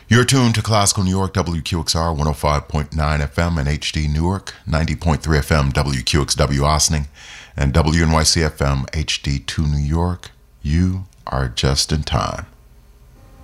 You're tuned to Classical New York, WQXR 105.9 FM and HD Newark, 90.3 FM WQXW Ossining, and WNYC FM HD2 New York. You are just in time.